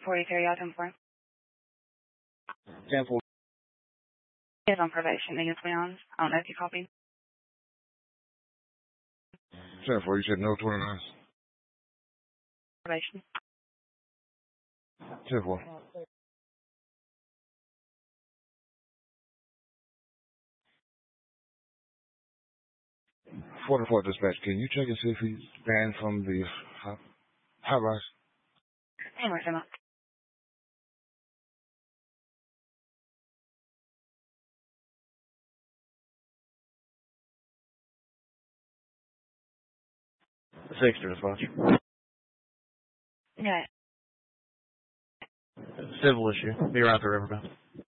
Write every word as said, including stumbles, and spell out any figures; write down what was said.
forty-three, item four. ten four. He is on probation, he is beyond. I don't know if you copied. ten four, you said no twenty-nine. Probation. ten four. forty-four dispatch, can you check and see if he's banned from the high, high rise? Hey, Marcelo. Six to dispatch. Yeah. Civil issue. Be right there, everybody.